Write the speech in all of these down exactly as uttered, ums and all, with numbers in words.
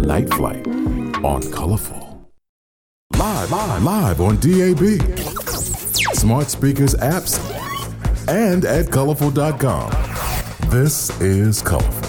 Night Flight on Colorful. Live, live, live on D A B, smart speakers, apps, and at colorful dot com. This is Colorful.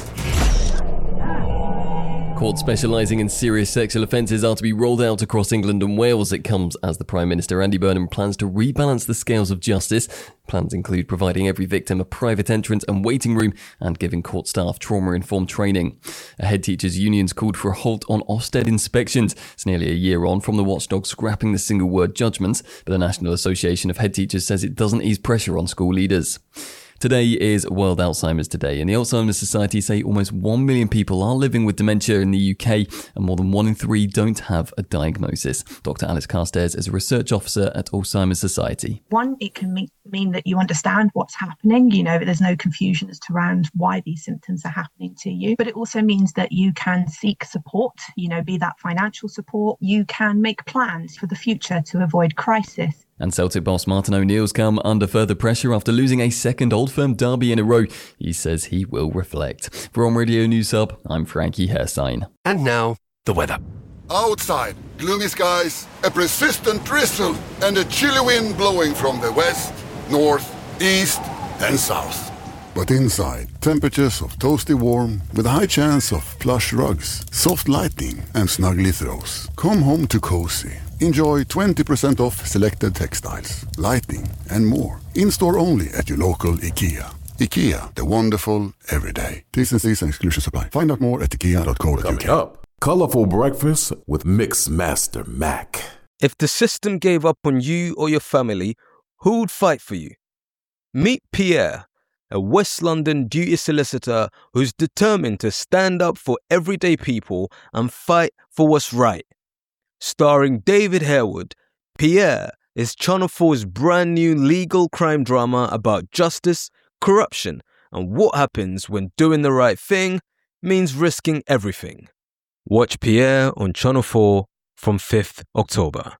Courts specialising in serious sexual offences are to be rolled out across England and Wales. It comes as the Prime Minister Andy Burnham plans to rebalance the scales of justice. Plans include providing every victim a private entrance and waiting room and giving court staff trauma-informed training. A head teachers' union's called for a halt on Ofsted inspections. It's nearly a year on from the watchdog scrapping the single-word judgments, but the National Association of Head Teachers says it doesn't ease pressure on school leaders. Today is World Alzheimer's Day, and the Alzheimer's Society say almost one million people are living with dementia in the U K, and more than one in three don't have a diagnosis. Doctor Alice Carstairs is a research officer at Alzheimer's Society. One, it can mean, mean that you understand what's happening, you know, there's no confusion as to around why these symptoms are happening to you, but it also means that you can seek support, you know, be that financial support. You can make plans for the future to avoid crisis. And Celtic boss Martin O'Neill's come under further pressure after losing a second Old Firm derby in a row. He says he will reflect. For On Radio News Hub, I'm Frankie Herstein. And now, the weather. Outside, gloomy skies, a persistent drizzle, and a chilly wind blowing from the west, north, east, and south. But inside, temperatures of toasty warm with a high chance of plush rugs, soft lighting, and snuggly throws. Come home to cozy. Enjoy twenty percent off selected textiles, lighting, and more. In-store only at your local IKEA. IKEA, the wonderful everyday. T's and C's and exclusions apply. Find out more at ikea dot co dot uk. Coming up, Colorful Breakfast with Mix Master Mac. If the system gave up on you or your family, who would fight for you? Meet Pierre, a West London duty solicitor who's determined to stand up for everyday people and fight for what's right. Starring David Harewood, Pierre is Channel four's brand new legal crime drama about justice, corruption, and what happens when doing the right thing means risking everything. Watch Pierre on Channel four from fifth October.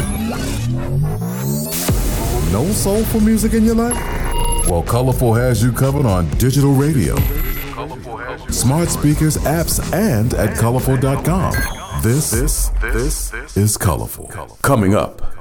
No soulful music in your life? Well, Colorful has you covered on digital radio, smart speakers, apps, and at colorful dot com. This, this, this is Colorful. Coming up,